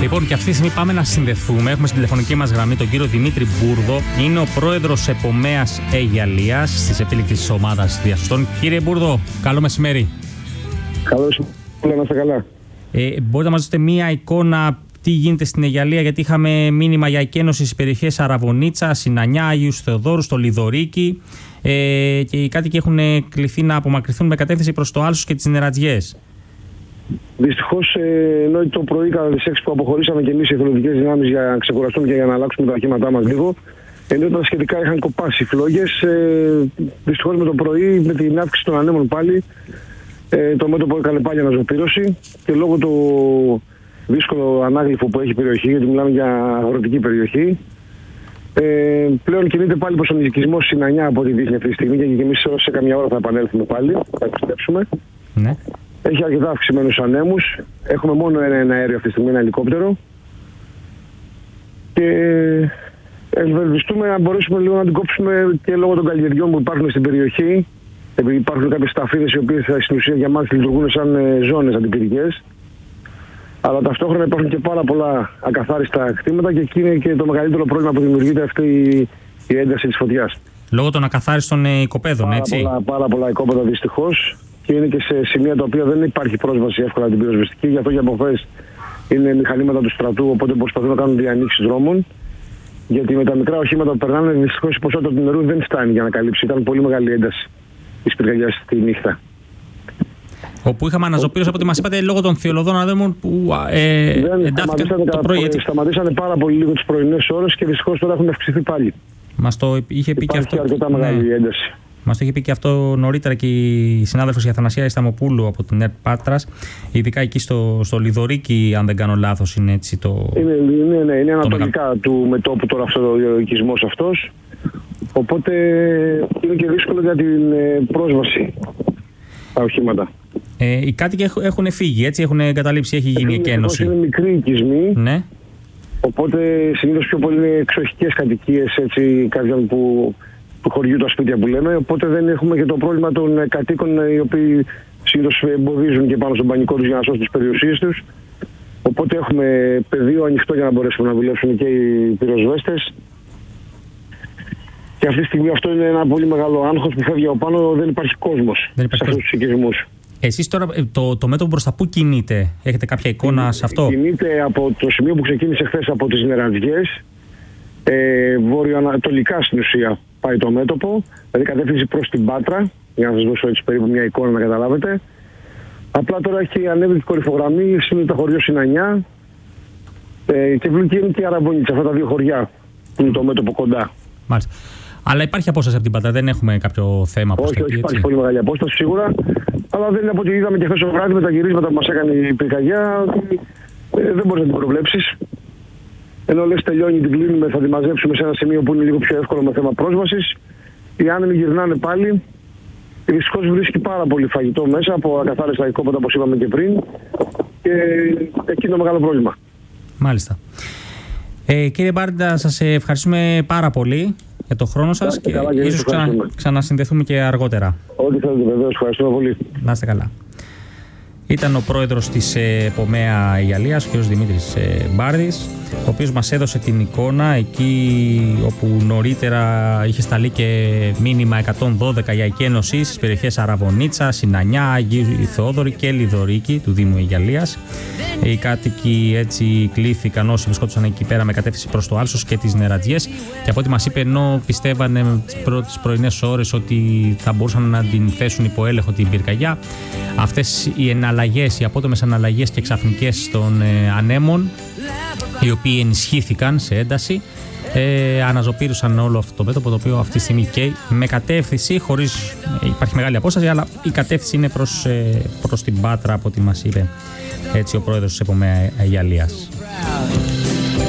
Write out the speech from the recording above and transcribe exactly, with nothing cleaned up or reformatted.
Λοιπόν, και αυτή τη στιγμή πάμε να συνδεθούμε. Έχουμε στην τηλεφωνική μας γραμμή τον κύριο Δημήτρη Μπούρδο. Είναι ο πρόεδρος Επομέας Αιγιαλίας της επίλεκτης ομάδας διασωστών. Κύριε Μπούρδο, καλό μεσημέρι. Καλό μεσημέρι, να είστε καλά. Ε, μπορείτε να μας δώσετε μία εικόνα τι γίνεται στην Αιγιαλία, γιατί είχαμε μήνυμα για εκένωση στις περιοχές Αραβωνίτσα, Συνανιά, Αγίους Θεοδόρου, στο Λιδωρίκι ε, και οι κάτοικοι έχουν κληθεί να απομακρυνθούν με κατεύθυνση προς το Άλσος και τις Νερατζιές. Δυστυχώς, ε, ενώ το πρωί κατά τις έξι που αποχωρήσαμε και εμείς οι εθελοντικές δυνάμεις για να ξεκουραστούμε και για να αλλάξουμε τα οχήματά μας λίγο, ενώ τα σχετικά είχαν κοπάσει φλόγες, ε, δυστυχώς με το πρωί, με την αύξηση των ανέμων πάλι, ε, το μέτωπο έκανε πάλι αναζωπήρωση και λόγω του δύσκολου ανάγλυφου που έχει η περιοχή, γιατί μιλάμε για αγροτική περιοχή, ε, πλέον κινείται πάλι προς τον οικισμό Συνανιά από ό,τι δείχνει αυτή τη στιγμή, και εμείς σε καμιά ώρα θα επανέλθουμε πάλι, θα επιστρέψουμε. Ναι. Έχει αρκετά αυξημένους ανέμους. Έχουμε μόνο ένα, ένα αέριο αυτή τη στιγμή, ένα ελικόπτερο. Και ευελπιστούμε να μπορέσουμε λίγο να την κόψουμε και λόγω των καλλιεργιών που υπάρχουν στην περιοχή. Επειδή υπάρχουν κάποιες σταφίδες οι οποίες στην ουσία για μας λειτουργούν σαν ζώνες αντιπυρικές. Αλλά ταυτόχρονα υπάρχουν και πάρα πολλά ακαθάριστα κτήματα και εκεί είναι και το μεγαλύτερο πρόβλημα που δημιουργείται αυτή η ένταση της φωτιάς. Λόγω των ακαθάριστων οικοπαίδων, πάρα έτσι. Πολλά, πάρα πολλά οικόπεδα δυστυχώς. Και είναι και σε σημεία τα οποία δεν υπάρχει πρόσβαση εύκολα την πυροσβεστική. Γι' αυτό και από χθες είναι μηχανήματα του στρατού, οπότε προσπαθούν να κάνουν διανοίξεις δρόμων. Γιατί με τα μικρά οχήματα που περνάνε, δυστυχώς η ποσότητα του νερού δεν φτάνει για να καλύψει. Ήταν πολύ μεγάλη ένταση της πυρκαγιάς τη νύχτα. Όπου είχαμε αναζωπήρωση από ό,τι μας είπατε λόγω των θειολωδών ανέμων που ε, εντάθηκαν το πρωί. Έτσι. Σταματήσανε πάρα πολύ λίγο τις πρωινές ώρες και δυστυχώς τώρα έχουν αυξηθεί πάλι. Μας το είχε πει και αυτό. Αρκετά μεγάλη ναι. ένταση. Μας το είχε πει και αυτό νωρίτερα και η συνάδελφος η Αθανασία Ισταμοπούλου από την ΕΡΤ Πάτρας, ειδικά εκεί στο, στο Λιδωρίκι, αν δεν κάνω λάθος, είναι έτσι το. Είναι, είναι, ναι, είναι ανατολικά μεγα... του μετώπου τώρα αυτό ο οικισμός αυτός. Οπότε είναι και δύσκολο για την ε, πρόσβαση στα οχήματα. Ε, οι κάτοικοι έχουν φύγει, έτσι, έχουν εγκαταλείψει, έχει γίνει εκένωση. Είναι μικροί οικισμοί. Ναι. Οπότε συνήθως πιο πολύ είναι εξοχικές κατοικίες, έτσι, κάποιον που. Του χωριού τα σπίτια που λέμε, οπότε δεν έχουμε και το πρόβλημα των κατοίκων οι οποίοι συνήθως εμποδίζουν και πάνω στον πανικό τους για να σώσουν τις περιουσίες τους. Οπότε έχουμε πεδίο ανοιχτό για να μπορέσουμε να δουλέψουν και οι πυροσβέστες. Και αυτή τη στιγμή αυτό είναι ένα πολύ μεγάλο άγχος που φεύγει από πάνω, δεν υπάρχει κόσμος δεν υπάρχει σε αυτούς τους οικισμούς. Εσείς τώρα το, το μέτωπο μπροστά πού κινείται, έχετε κάποια εικόνα Κινεί, σε αυτό? Κινείται από το σημείο που ξεκίνησε χθες από τις Νερατζιές, ε, βορειοανατολικά στην ουσία. Πάει το μέτωπο, δηλαδή κατεύθυνση προς την Πάτρα, για να σας δώσω έτσι περίπου μια εικόνα να καταλάβετε. Απλά τώρα έχει ανέβει η κορυφογραμμή, είναι το χωριό Συνανιά ε, και βλέπει είναι και η Αραβωνίτσα, αυτά τα δύο χωριά που είναι το μέτωπο κοντά. Μάλιστα. Αλλά υπάρχει απόσταση από την Πάτρα, δεν έχουμε κάποιο θέμα αποστολή. Όχι, όχι, υπάρχει πολύ μεγάλη απόσταση σίγουρα, αλλά δεν είναι από ό,τι είδαμε και χθες το βράδυ με τα γυρίσματα που μας έκανε η πυρκαγιά, ε, δεν μπορείς να την προβλέψεις. Ενώ λες τελειώνει, την κλείνουμε, θα τη μαζέψουμε σε ένα σημείο που είναι λίγο πιο εύκολο με θέμα πρόσβασης. Οι άνεμοι γυρνάνε πάλι. Δυστυχώς βρίσκει πάρα πολύ φαγητό μέσα από ακαθάριστα οικόπεδα όπως είπαμε και πριν. Και εκεί είναι το μεγάλο πρόβλημα. Μάλιστα. Ε, κύριε Μπάρντα, σας ευχαριστούμε πάρα πολύ για το χρόνο σας και, και ίσως ξανα, ξανασυνδεθούμε και αργότερα. Ό,τι θέλετε, βεβαίως. Ευχαριστούμε πολύ. Να είστε καλά. Ήταν ο πρόεδρος της Επομέα Αιγιαλίας, ο κ. Δημήτρης Μπάρδης, ο οποίος μας έδωσε την εικόνα εκεί όπου νωρίτερα είχε σταλεί και μήνυμα εκατόν δώδεκα για εκένωση στις περιοχές Αραβωνίτσα, Συνανιά, Αγίου Θεόδωρη και Λιδωρίκι του Δήμου Αιγιαλίας. Οι κάτοικοι έτσι κλήθηκαν όσοι βρισκόντουσαν εκεί πέρα με κατεύθυνση προς το Άλσος και τις Νερατζιές, και από ό,τι μας είπε, ενώ πιστεύανε τις πρώτες πρωινές ώρες ότι θα μπορούσαν να την θέσουν υπό έλεγχο την πυρκαγιά, αυτές οι εναλλαγές, οι απότομες αναλλαγές και ξαφνικές των ε, ανέμων, οι οποίοι ενισχύθηκαν σε ένταση, ε, αναζωπήρουσαν όλο αυτό το μέτωπο, το οποίο αυτή τη στιγμή καίει με κατεύθυνση, χωρίς ε, υπάρχει μεγάλη απόσταση, αλλά η κατεύθυνση είναι προς, ε, προς την Πάτρα, από ό,τι μας είπε έτσι ο πρόεδρος της Επομέα Αιγιαλίας.